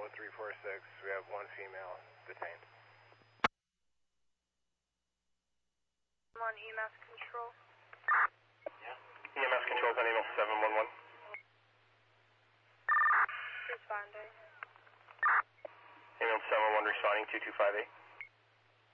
346. We have one female detained. I'm on EMS control. EMS controls on email 711. Responding. Email 711 responding 2258.